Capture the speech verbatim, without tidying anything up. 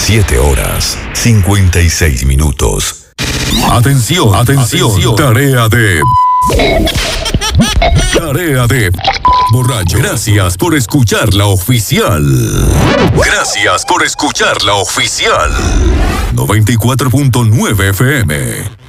siete horas, cincuenta y seis minutos. Atención, atención, atención. Tarea de... Tarea de... Borracho. Gracias por escuchar la oficial. Gracias por escuchar la oficial. noventa y cuatro punto nueve F M.